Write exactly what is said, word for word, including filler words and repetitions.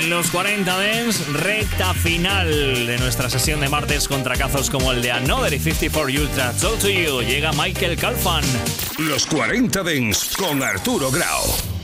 En los cuarenta Dance, recta final de nuestra sesión de martes con tracazos como el de Another y cincuenta y cuatro Ultra. Talk to You, llega Michael Calfan. Los cuarenta Dance con Arturo Grau.